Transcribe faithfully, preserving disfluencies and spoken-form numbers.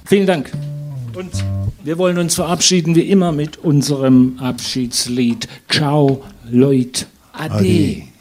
Vielen Dank. Und wir wollen uns verabschieden wie immer mit unserem Abschiedslied. Ciao, Leute. Ade. Ade.